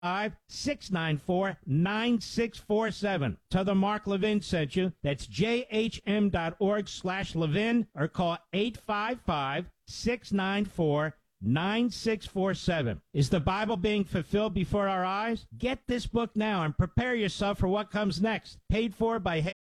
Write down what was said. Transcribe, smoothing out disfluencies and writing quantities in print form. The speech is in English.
855-694-9647. Tell them Mark Levin sent you. That's jhm.org/Levin or call 855-694-9647. Is the Bible being fulfilled before our eyes? Get this book now and prepare yourself for what comes next. Paid for by